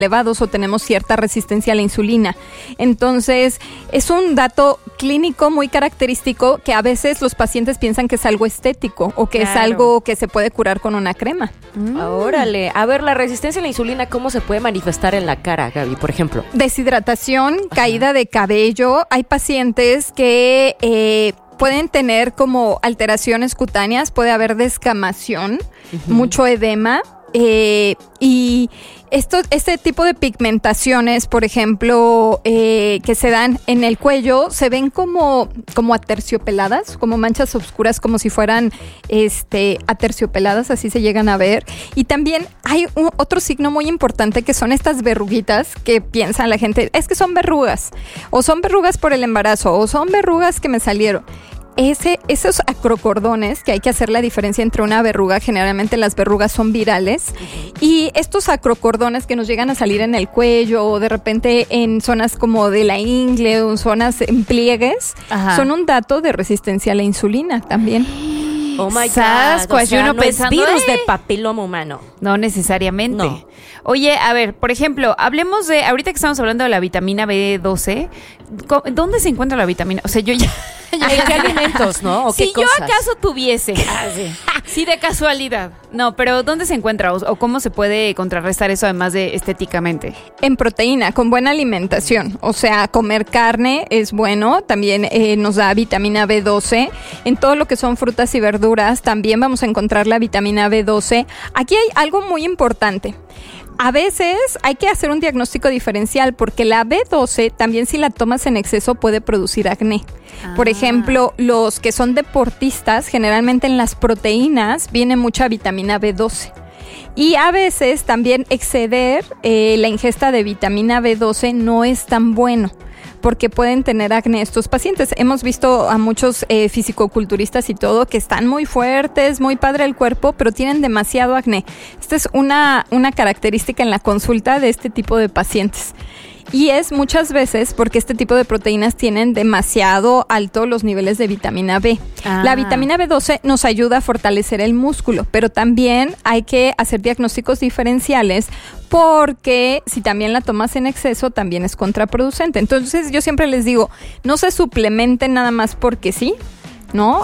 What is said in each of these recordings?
elevados o tenemos cierta resistencia a la insulina. Entonces, es un dato clínico muy característico que a veces los pacientes piensan que es algo estético o que es algo que se puede curar con una crema. Órale. A ver, la resistencia a la insulina, ¿cómo se puede manifestar en la cara, Gaby, por ejemplo? Deshidratación, caída de cabello. Hay pacientes que pueden tener como alteraciones cutáneas, puede haber descamación, mucho edema. Y este tipo de pigmentaciones, por ejemplo, que se dan en el cuello, se ven como aterciopeladas, como manchas oscuras, como si fueran aterciopeladas, así se llegan a ver. Y también hay otro signo muy importante que son estas verruguitas que piensa la gente, es que son verrugas, o son verrugas por el embarazo, o son verrugas que me salieron. Esos acrocordones, que hay que hacer la diferencia entre una verruga, generalmente las verrugas son virales, y estos acrocordones que nos llegan a salir en el cuello o de repente en zonas como de la ingle o en zonas en pliegues, son un dato de resistencia a la insulina también. Oh my God, o sea, uno no pensando, es virus de papiloma humano. No necesariamente. No. Oye, a ver, por ejemplo, hablemos de, ahorita que estamos hablando de la vitamina B12, ¿dónde se encuentra la vitamina? O sea, yo ya... ¿En qué alimentos, no? ¿O qué si cosas? yo acaso tuviese, sí, de casualidad. No, pero ¿dónde se encuentra o cómo se puede contrarrestar eso además de estéticamente? En proteína, con buena alimentación. O sea, comer carne es bueno, también nos da vitamina B12. En todo lo que son frutas y verduras también vamos a encontrar la vitamina B12. Aquí hay algo muy importante. A veces hay que hacer un diagnóstico diferencial porque la B12 también, si la tomas en exceso, puede producir acné. Por ejemplo, los que son deportistas, generalmente en las proteínas viene mucha vitamina B12. Y a veces también exceder la ingesta de vitamina B12 no es tan bueno, porque pueden tener acné estos pacientes. Hemos visto a muchos fisicoculturistas y todo que están muy fuertes, muy padre el cuerpo, pero tienen demasiado acné. Esta es una característica en la consulta de este tipo de pacientes. Y es muchas veces porque este tipo de proteínas tienen demasiado alto los niveles de vitamina B. La vitamina B12 nos ayuda a fortalecer el músculo, pero también hay que hacer diagnósticos diferenciales porque si también la tomas en exceso también es contraproducente. Entonces yo siempre les digo, no se suplementen nada más porque sí, ¿no?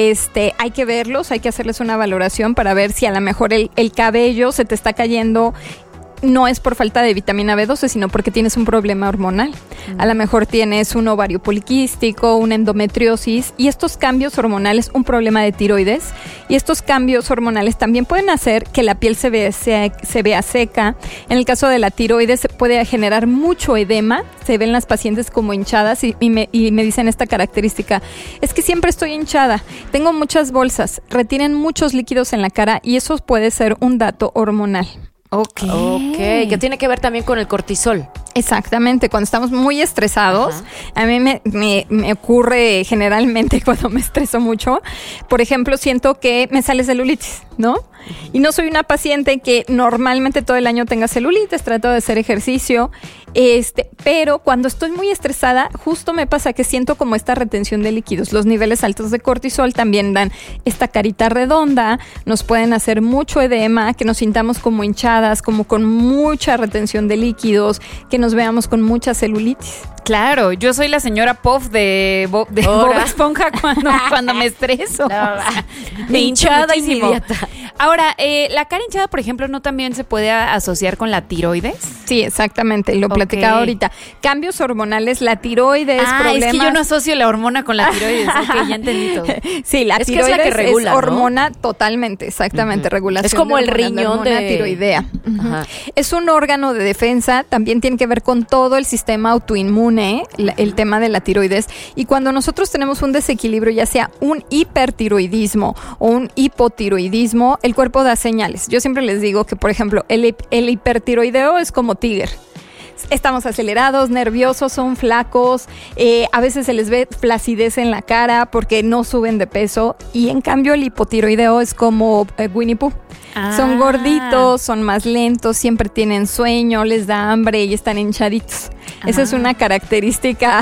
Hay que verlos, hay que hacerles una valoración para ver si a lo mejor el cabello se te está cayendo. No es por falta de vitamina B12, sino porque tienes un problema hormonal. A lo mejor tienes un ovario poliquístico, una endometriosis, y estos cambios hormonales, un problema de tiroides, y estos cambios hormonales también pueden hacer que la piel se vea seca. En el caso de la tiroides se puede generar mucho edema, se ven las pacientes como hinchadas y me dicen esta característica, es que siempre estoy hinchada, tengo muchas bolsas, retienen muchos líquidos en la cara y eso puede ser un dato hormonal. Ok, que tiene que ver también con el cortisol. Exactamente, cuando estamos muy estresados, a mí me ocurre generalmente cuando me estreso mucho, por ejemplo, siento que me sale celulitis, ¿no? Y no soy una paciente que normalmente todo el año tenga celulitis, trato de hacer ejercicio, pero cuando estoy muy estresada, justo me pasa que siento como esta retención de líquidos. Los niveles altos de cortisol también dan esta carita redonda, nos pueden hacer mucho edema, que nos sintamos como hinchadas, como con mucha retención de líquidos, que nos veamos con mucha celulitis. Claro, yo soy la señora Puff de Bob Esponja cuando me estreso. Me hinchada muchísimo. Inmediata. Ahora, la cara hinchada, por ejemplo, ¿no también se puede asociar con la tiroides? Sí, exactamente, lo platicaba ahorita. Cambios hormonales, la tiroides, problemas... es que yo no asocio la hormona con la tiroides, ok, ya entendí todo. Sí, la tiroides es la que regula, es hormona, ¿no? Totalmente, exactamente, regulación. Es como el riñón de tiroidea. Es un órgano de defensa, también tiene que ver con todo el sistema autoinmune, el tema de la tiroides, y cuando nosotros tenemos un desequilibrio, ya sea un hipertiroidismo o un hipotiroidismo, el cuerpo da señales. Yo siempre les digo que, por ejemplo, el hipertiroideo es como Tiger. Estamos acelerados, nerviosos, son flacos, a veces se les ve flacidez en la cara porque no suben de peso, y en cambio el hipotiroideo es como Winnie Pooh. Son gorditos, son más lentos, siempre tienen sueño, les da hambre y están hinchaditos. Esa es una característica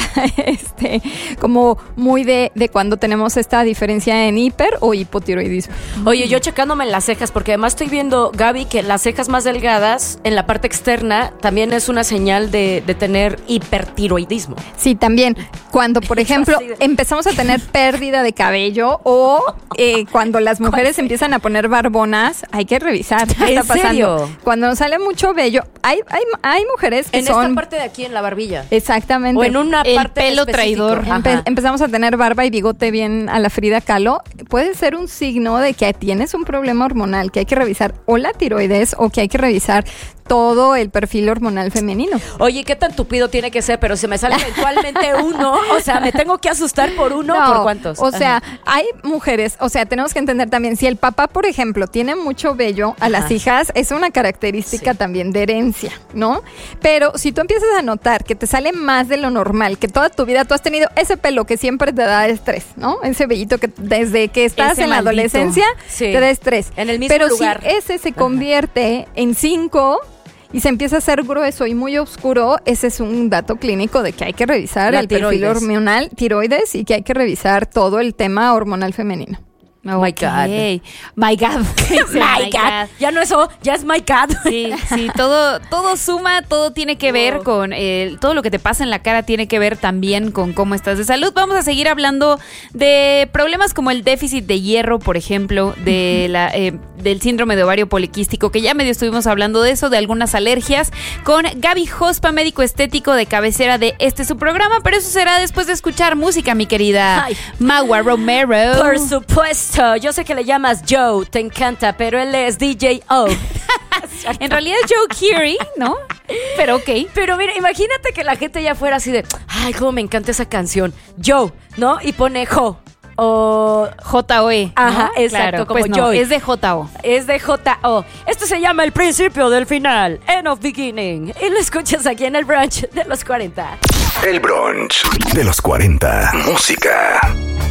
como muy de cuando tenemos esta diferencia en hiper o hipotiroidismo. Oye, yo checándome en las cejas, porque además estoy viendo, Gaby, que las cejas más delgadas en la parte externa también es una señal de tener hipertiroidismo. Sí, también. Cuando, por ejemplo, empezamos a tener pérdida de cabello o cuando las mujeres empiezan a poner barbonas, hay que revisar qué está pasando. ¿Serio? Cuando nos sale mucho vello, hay mujeres que en son... esta parte de aquí, en la barbilla. Exactamente. O en una El parte pelo específico. traidor. Ajá. Empezamos a tener barba y bigote bien a la Frida Kahlo. Puede ser un signo de que tienes un problema hormonal, que hay que revisar o la tiroides o que hay que revisar todo el perfil hormonal femenino. Oye, ¿qué tan tupido tiene que ser? Pero si me sale eventualmente uno, o sea, ¿me tengo que asustar por uno o por cuántos? O sea, hay mujeres, o sea, tenemos que entender también, si el papá, por ejemplo, tiene mucho vello a las hijas, es una característica también de herencia, ¿no? Pero si tú empiezas a notar que te sale más de lo normal, que toda tu vida tú has tenido ese pelo que siempre te da estrés, ¿no? Ese vellito que desde que estás Ese en la maldito. adolescencia te da estrés. En el mismo Pero lugar. si ese se convierte en 5 y se empieza a hacer grueso y muy oscuro, ese es un dato clínico de que hay que revisar La el perfil tiroides. hormonal, tiroides, y que hay que revisar todo el tema hormonal femenino. Oh my God. My God. My God. Ya no eso, ya es my God. Sí, todo suma, todo tiene que ver con todo lo que te pasa en la cara tiene que ver también con cómo estás de salud. Vamos a seguir hablando de problemas como el déficit de hierro, por ejemplo, del síndrome de ovario poliquístico, que ya medio estuvimos hablando de eso, de algunas alergias, con Gaby Jospa, médico estético de cabecera de su programa, pero eso será después de escuchar música, mi querida Magua Romero. Por supuesto. Yo sé que le llamas Joe, te encanta, pero él es DJ O. En realidad es Joe Keery, ¿no? Pero ok. Pero mira, imagínate que la gente ya fuera así de, ay, cómo me encanta esa canción. Joe, ¿no? Y pone Jo. O J-O-E. Ajá, ¿no? exacto, Claro, como pues no, Joy. es de J-O. Es de J-O. Esto se llama el principio del final. End of beginning. Y lo escuchas aquí en el brunch de los 40. El brunch de los 40. Música.